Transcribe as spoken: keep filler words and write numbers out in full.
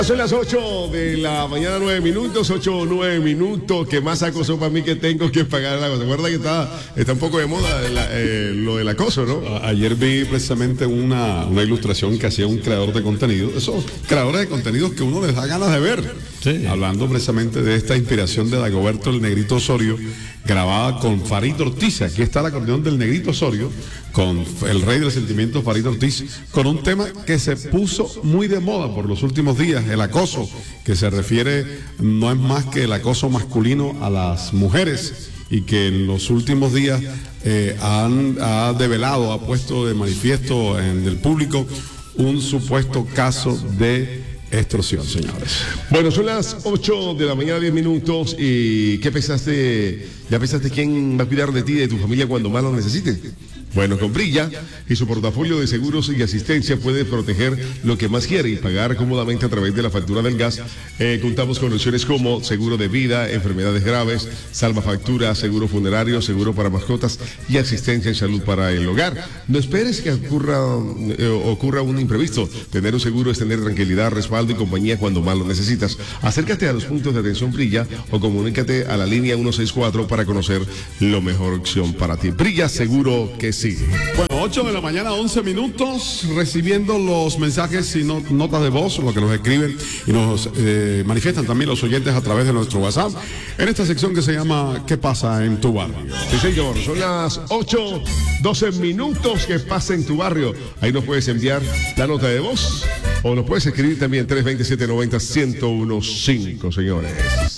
Son las ocho de la mañana, nueve minutos, ocho o nueve minutos. Que más acoso para mí que tengo que pagar el agua. ¿Se acuerda que está, está un poco de moda la, eh, lo del acoso, no? Ayer vi precisamente una, una ilustración que hacía un creador de contenido. Esos creadores de contenidos que uno les da ganas de ver. Sí. Hablando precisamente de esta inspiración de Dagoberto el Negrito Osorio, grabada con Farid Ortiz. Aquí está la acordeón del Negrito Osorio, con el rey del sentimiento Farid Ortiz, con un tema que se puso muy de moda por los últimos días, el acoso, que se refiere no es más que el acoso masculino a las mujeres, y que en los últimos días eh, han, ha develado, ha puesto de manifiesto en el público un supuesto caso de extorsión, señores. Bueno, son las ocho de la mañana, diez minutos. ¿Y qué pensaste? ¿Ya pensaste quién va a cuidar de ti y de tu familia cuando más lo necesites? Bueno, con Brilla y su portafolio de seguros y asistencia puede proteger lo que más quiere y pagar cómodamente a través de la factura del gas. Eh, contamos con opciones como seguro de vida, enfermedades graves, salvafactura, seguro funerario, seguro para mascotas y asistencia en salud para el hogar. No esperes que ocurra, eh, ocurra un imprevisto. Tener un seguro es tener tranquilidad, respaldo y compañía cuando más lo necesitas. Acércate a los puntos de atención Brilla o comunícate a la línea ciento sesenta y cuatro para conocer la mejor opción para ti. Brilla, seguro que sí. Sí. Bueno, ocho de la mañana, once minutos, recibiendo los mensajes y no, notas de voz, lo que nos escriben y nos eh, manifiestan también los oyentes a través de nuestro WhatsApp, en esta sección que se llama ¿Qué pasa en tu barrio? Sí, señor, son las ocho, doce minutos. ¿Qué pasa en tu barrio? Ahí nos puedes enviar la nota de voz o nos puedes escribir también tres dos siete, nueve cero, uno cero uno cinco, señores.